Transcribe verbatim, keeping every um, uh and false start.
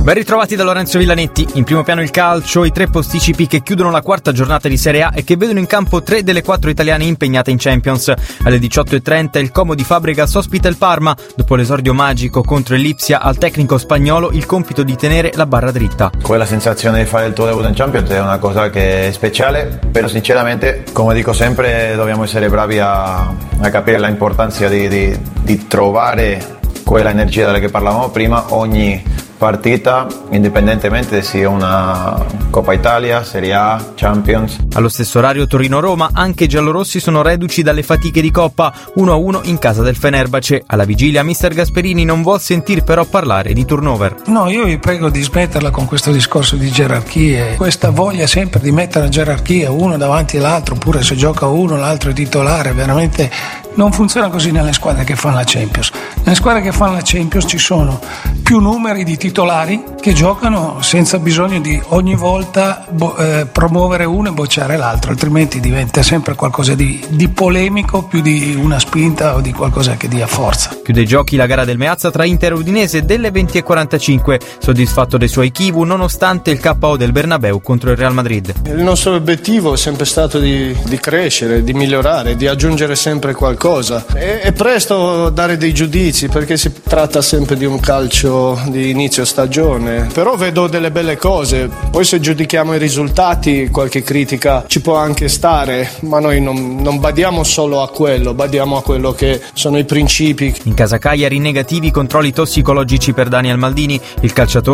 Ben ritrovati da Lorenzo Villanetti. In primo piano il calcio, i tre posticipi che chiudono la quarta giornata di Serie A e che vedono in campo tre delle quattro italiane impegnate in Champions. Alle diciotto e trenta il Como di Fabregas ospita il Parma. Dopo l'esordio magico contro il Lipsia, al tecnico spagnolo il compito di tenere la barra dritta. Quella sensazione di fare il tuo debutto in Champions è una cosa che è speciale, però sinceramente, come dico sempre, dobbiamo essere bravi a, a capire l'importanza di, di, di trovare quella energia della che parlavamo prima ogni partita, indipendentemente se sia una Coppa Italia, Serie A, Champions. Allo stesso orario Torino-Roma, anche i giallorossi sono reduci dalle fatiche di Coppa, uno a uno in casa del Fenerbahce. Alla vigilia mister Gasperini non vuol sentir però parlare di turnover. No, io vi prego di smetterla con questo discorso di gerarchie, questa voglia sempre di mettere la gerarchia uno davanti all'altro, oppure se gioca uno l'altro è titolare, veramente non funziona così nelle squadre che fanno la Champions. Nelle squadre che fanno la Champions ci sono più numeri di titolari che giocano senza bisogno di ogni volta bo- eh, promuovere uno e bocciare l'altro, altrimenti diventa sempre qualcosa di, di polemico più di una spinta o di qualcosa che dia forza. Chiude i giochi la gara del Meazza tra Inter e Udinese delle venti e quarantacinque, soddisfatto dei suoi Kivu nonostante il K O del Bernabeu contro il Real Madrid. Il nostro obiettivo è sempre stato di, di crescere, di migliorare, di aggiungere sempre qualcosa. È, è presto dare dei giudizi perché si tratta sempre di un calcio di inizio stagione, però vedo delle belle cose. Poi se giudichiamo i risultati qualche critica ci può anche stare, ma noi non, non badiamo solo a quello, badiamo a quello che sono i principi. In casa Cagliari negativi controlli tossicologici per Daniel Maldini. Il calciatore